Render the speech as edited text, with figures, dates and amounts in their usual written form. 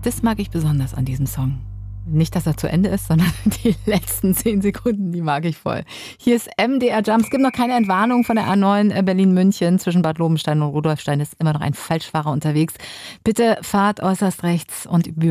Das mag ich besonders an diesem Song. Nicht, dass er zu Ende ist, sondern die letzten 10 Sekunden, die mag ich voll. Hier ist MDR Jump. Es gibt noch keine Entwarnung von der A9 Berlin-München. Zwischen Bad Lobenstein und Rudolfstein ist immer noch ein Falschfahrer unterwegs. Bitte fahrt äußerst rechts und